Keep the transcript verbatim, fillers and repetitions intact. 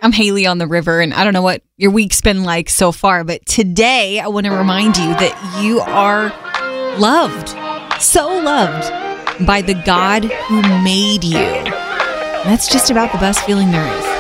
I'm Haley on the river, and I don't know what your week's been like so far, but today I want to remind you that you are loved, so loved by the God who made you. That's just about the best feeling there is.